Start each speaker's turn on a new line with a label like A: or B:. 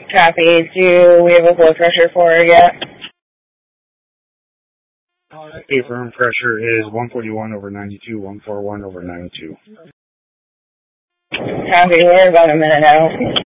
A: Copy. Do we have a blood pressure for her yet?
B: Affirm pressure is 141/92, 141/92.
A: Copy. We're about a minute out.